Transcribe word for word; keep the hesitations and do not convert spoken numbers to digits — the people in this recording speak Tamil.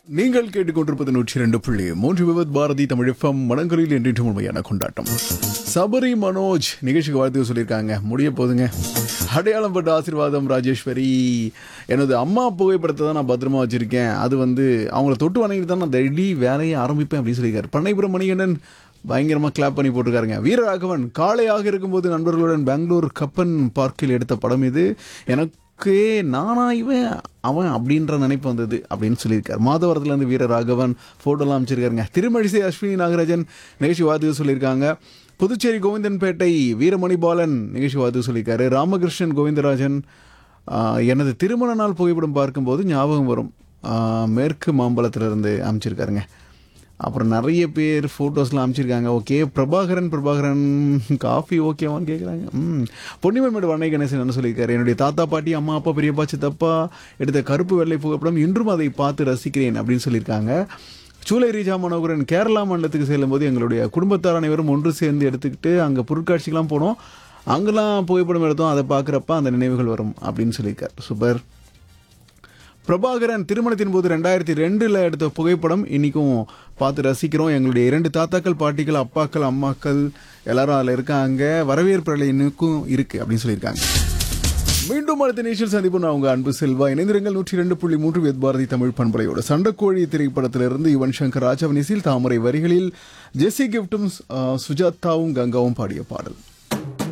நீங்கள் கேட்டுக்கொண்டிருப்பது நூற்றி இரண்டு புள்ளி மூன்று விவத் பாரதி தமிழ் எஃப்எம் மனங்களில் என்றிட்டு உண்மையான கொண்டாட்டம். சபரி மனோஜ் நிகழ்ச்சிக்கு வாழ்த்து சொல்லியிருக்காங்க. முடிய போதுங்க. அடையாளம் பட்ட ஆசீர்வாதம் ராஜேஸ்வரி, எனது அம்மா புகைப்படத்தை தான் நான் பத்திரமா வச்சிருக்கேன். அது வந்து அவங்கள தொட்டு வணங்கிட்டு தான் நான் டெய்லி வேலையை ஆரம்பிப்பேன் அப்படின்னு சொல்லியிருக்காரு. பண்ணைபுரம் மணிகண்டன் பயங்கரமாக கிளாப் பண்ணி போட்டிருக்காருங்க. வீரராகவன், காளையாக இருக்கும்போது நண்பர்களுடன் பெங்களூர் கப்பன் பார்க்கில் எடுத்த படம் இது. எனக்கு நானா இவன் அவன் அப்படின்ற நினைப்பு வந்தது அப்படின்னு சொல்லியிருக்காரு. மாதவரத்துலேருந்து வீரராகவன் ஃபோட்டோலாம் அமைச்சிருக்காருங்க. திருமழிசை அஸ்வினி நாகராஜன் நிகழ்ச்சி வாழ்த்து சொல்லியிருக்காங்க. புதுச்சேரி கோவிந்தன்பேட்டை வீரமணி பாலன் நிகழ்ச்சி வாழ்த்து சொல்லியிருக்காரு. ராமகிருஷ்ணன் கோவிந்தராஜன், எனது திருமண நாள் புகைப்படம் பார்க்கும்போது ஞாபகம் வரும், மேற்கு மாம்பலத்திலிருந்து அமைச்சிருக்காருங்க. அப்புறம் நிறைய பேர் ஃபோட்டோஸ்லாம் அமைச்சிருக்காங்க. ஓகே, பிரபாகரன் பிரபாகரன் காஃபி ஓகேவான்னு கேட்குறாங்க. ம் பொன்னிமன்மேடு வண்ணை கணேசன் என்ன சொல்லியிருக்காரு, என்னுடைய தாத்தா பாட்டி அம்மா அப்பா பெரியப்பா சித்தப்பா எடுத்த கருப்பு வெள்ளை புகைப்படம் இன்றும் அதை பார்த்து ரசிக்கிறேன் அப்படின்னு சொல்லியிருக்காங்க. சூலை ரீஜா மனோகரன், கேரளா மாநிலத்துக்கு செல்லும்போது எங்களுடைய குடும்பத்தார் அனைவரும் ஒன்று சேர்ந்து எடுத்துக்கிட்டு அங்கே பொருட்காட்சிக்கெலாம் போனோம், அங்கெல்லாம் புகைப்படம் எடுத்தோம், அதை பார்க்குறப்ப அந்த நினைவுகள் வரும் அப்படின்னு சொல்லியிருக்கார். சூப்பர். பிரபாகரன், திருமணத்தின் போது ரெண்டாயிரத்தி ரெண்டில் எடுத்த புகைப்படம் இன்றைக்கும் பார்த்து ரசிக்கிறோம். எங்களுடைய இரண்டு தாத்தாக்கள் பாட்டிகள் அப்பாக்கள் அம்மாக்கள் எல்லாரும் அதில் இருக்காங்க. வரவேற்பு இன்னுக்கும் இருக்குது அப்படின்னு சொல்லியிருக்காங்க. மீண்டும் அடுத்த நிகழ்ச்சியில் சந்திப்போம். நான் உங்கள் அன்பு செல்வா. இணைந்திருங்கள் நூற்றி ரெண்டு புள்ளி மூன்று வித் பாரதி தமிழ் பண்பலையோட. சண்டைக்கோழி திரைப்படத்திலிருந்து யுவன் சங்கர் ராஜா நிசில் தாமரை வரிகளில் ஜெஸ்ஸி கிஃப்டும் சுஜாதாவும் கங்காவும் பாடிய பாடல்.